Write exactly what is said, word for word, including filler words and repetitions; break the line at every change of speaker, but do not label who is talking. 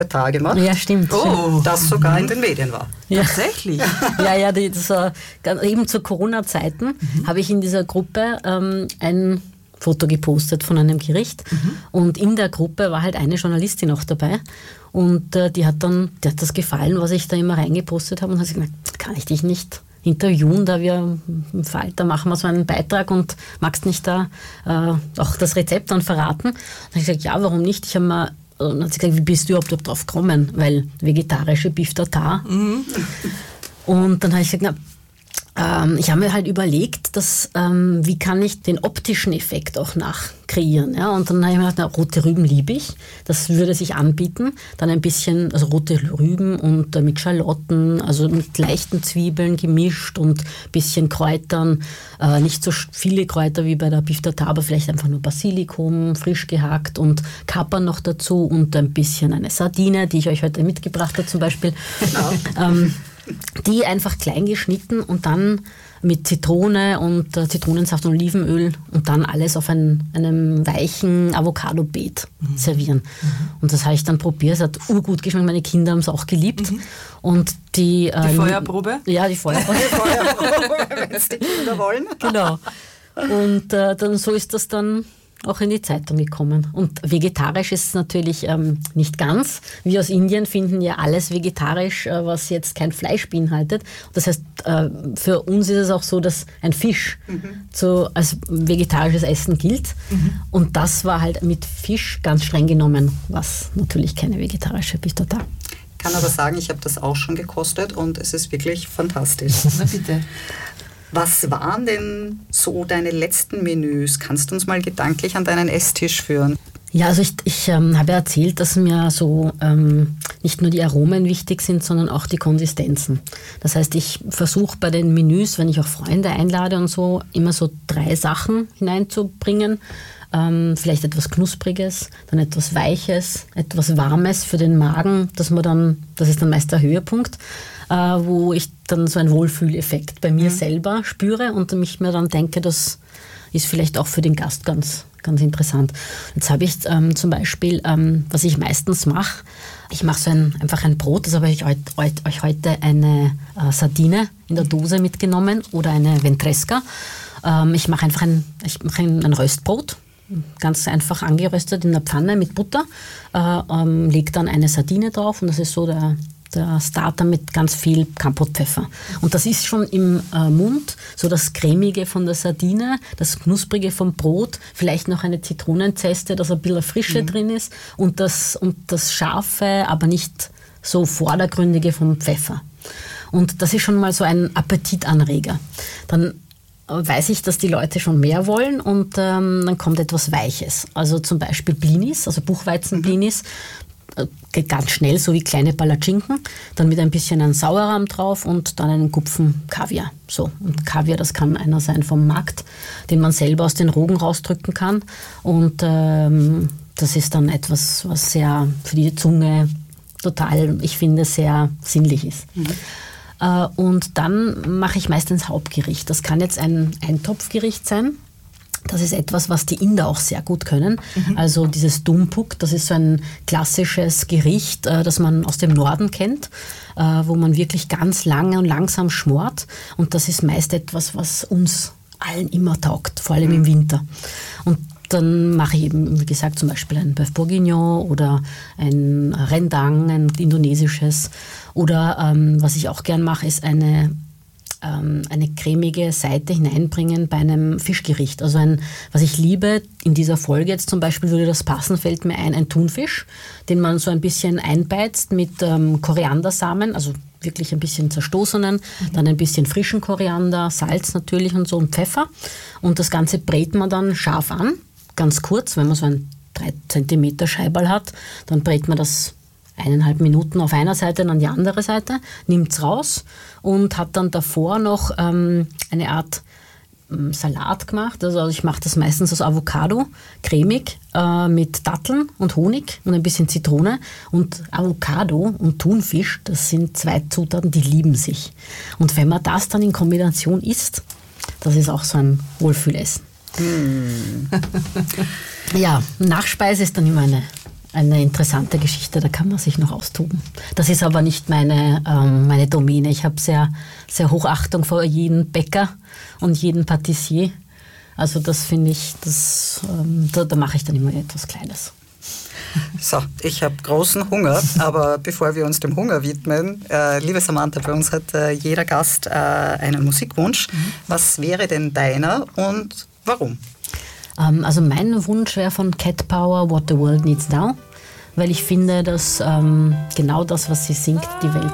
Tage gemacht.
Ja, stimmt.
Oh, das sogar in den Medien war.
Ja.
Tatsächlich?
Ja, ja, die, das war, eben zu Corona-Zeiten mhm. habe ich in dieser Gruppe ähm, ein Foto gepostet von einem Gericht mhm. und in der Gruppe war halt eine Journalistin auch dabei und äh, die hat dann, die hat das gefallen, was ich da immer reingepostet habe und hat gesagt, kann ich dich nicht interviewen, da wir im Falter machen wir so einen Beitrag und magst nicht da äh, auch das Rezept dann verraten? Dann habe ich gesagt, ja, warum nicht? Ich habe mal Und dann hat sie gesagt, wie bist du überhaupt drauf gekommen? Weil vegetarische Beef Tartare. Mhm. Und dann habe ich gesagt, na, ähm, ich habe mir halt überlegt, dass, ähm, wie kann ich den optischen Effekt auch nachkreieren. Ja? Und dann habe ich mir gedacht, na, rote Rüben liebe ich. Das würde sich anbieten. Dann ein bisschen, also rote Rüben und äh, mit Schalotten, also mit leichten Zwiebeln gemischt und ein bisschen Kräutern. Äh, nicht so viele Kräuter wie bei der Beef Tartare, aber vielleicht einfach nur Basilikum, frisch gehackt und Kapern noch dazu und ein bisschen eine Sardine, die ich euch heute mitgebracht habe zum Beispiel. Genau. ähm, die einfach klein geschnitten und dann mit Zitrone und äh, Zitronensaft und Olivenöl und dann alles auf ein, einem weichen Avocado-Beet mhm. servieren. Mhm. Und das habe ich dann probiert, es hat urgut geschmeckt, meine Kinder haben es auch geliebt. Mhm. Und die, äh,
die Feuerprobe?
Ja, die Feuerprobe.
Die Feuerprobe, wenn es die Kinder wollen.
Genau. Und äh, dann so ist das dann auch in die Zeitung gekommen. Und vegetarisch ist es natürlich ähm, nicht ganz. Wir aus Indien finden ja alles vegetarisch, äh, was jetzt kein Fleisch beinhaltet. Das heißt, äh, für uns ist es auch so, dass ein Fisch mhm. zu, als vegetarisches Essen gilt. Mhm. Und das war halt mit Fisch ganz streng genommen, was natürlich keine vegetarische Beef Tartare.
Ich kann aber sagen, ich habe das auch schon gekostet und es ist wirklich fantastisch.
Na bitte.
Was waren denn so deine letzten Menüs? Kannst du uns mal gedanklich an deinen Esstisch führen?
Ja, also ich, ich ähm, habe erzählt, dass mir so ähm, nicht nur die Aromen wichtig sind, sondern auch die Konsistenzen. Das heißt, ich versuche bei den Menüs, wenn ich auch Freunde einlade und so, immer so drei Sachen hineinzubringen. Ähm, vielleicht etwas Knuspriges, dann etwas Weiches, etwas Warmes für den Magen, dass man dann, das ist dann meist der Höhepunkt, äh, wo ich dann so einen Wohlfühleffekt bei mir mhm. selber spüre und mich mir dann denke, das ist vielleicht auch für den Gast ganz, ganz interessant. Jetzt habe ich ähm, zum Beispiel, ähm, was ich meistens mache, ich mache so ein, einfach ein Brot, das habe ich euch, euch heute eine äh, Sardine in der Dose mitgenommen oder eine Ventresca. Ähm, ich mache einfach ein, ich mache ein, ein Röstbrot, ganz einfach angeröstet in der Pfanne mit Butter, äh, ähm, lege dann eine Sardine drauf und das ist so der, der Starter mit ganz viel Kampotpfeffer. Und das ist schon im äh, Mund, so das Cremige von der Sardine, das Knusprige vom Brot, vielleicht noch eine Zitronenzeste, dass ein bisschen Frische mhm. drin ist und das, und das Scharfe, aber nicht so Vordergründige vom Pfeffer. Und das ist schon mal so ein Appetitanreger. Dann weiß ich, dass die Leute schon mehr wollen und ähm, dann kommt etwas Weiches. Also zum Beispiel Blinis, also Buchweizen-Blinis, äh, geht ganz schnell, so wie kleine Palatschinken, dann mit ein bisschen ein Sauerrahm drauf und dann einen Kupfen Kaviar. So, und Kaviar, das kann einer sein vom Markt, den man selber aus den Rogen rausdrücken kann und ähm, das ist dann etwas, was sehr für die Zunge total, ich finde, sehr sinnlich ist. Mhm. Und dann mache ich meistens Hauptgericht. Das kann jetzt ein Eintopfgericht sein. Das ist etwas, was die Inder auch sehr gut können. Mhm. Also dieses Dumpuk, das ist so ein klassisches Gericht, das man aus dem Norden kennt, wo man wirklich ganz lange und langsam schmort. Und das ist meist etwas, was uns allen immer taugt, vor allem mhm. im Winter. Und dann mache ich eben, wie gesagt, zum Beispiel ein Bœuf Bourguignon oder ein Rendang, ein indonesisches. Oder ähm, was ich auch gern mache, ist eine, ähm, eine cremige Seite hineinbringen bei einem Fischgericht. Also ein, was ich liebe in dieser Folge jetzt zum Beispiel, würde das passen, fällt mir ein, ein Thunfisch, den man so ein bisschen einbeizt mit ähm, Koriandersamen, also wirklich ein bisschen zerstoßenen, mhm. dann ein bisschen frischen Koriander, Salz natürlich und so und Pfeffer. Und das Ganze brät man dann scharf an. Ganz kurz, wenn man so ein drei Zentimeter Scheiberl hat, dann brät man das eineinhalb Minuten auf einer Seite, dann die andere Seite, nimmt es raus und hat dann davor noch ähm, eine Art ähm, Salat gemacht. Also ich mache das meistens aus Avocado, cremig, äh, mit Datteln und Honig und ein bisschen Zitrone. Und Avocado und Thunfisch, das sind zwei Zutaten, die lieben sich. Und wenn man das dann in Kombination isst, das ist auch so ein Wohlfühlessen. Hm. Ja, Nachspeise ist dann immer eine, eine interessante Geschichte, da kann man sich noch austoben. Das ist aber nicht meine, ähm, meine Domäne. Ich habe sehr, sehr Hochachtung vor jedem Bäcker und jedem Patissier. Also das finde ich, das, ähm, da, da mache ich dann immer etwas Kleines.
So, ich habe großen Hunger, aber bevor wir uns dem Hunger widmen, äh, liebe Samantha, bei uns hat äh, jeder Gast äh, einen Musikwunsch. Mhm. Was wäre denn deiner und warum?
Ähm, also mein Wunsch wäre von Cat Power What the World Needs Now, weil ich finde, dass ähm, genau das, was sie singt, die Welt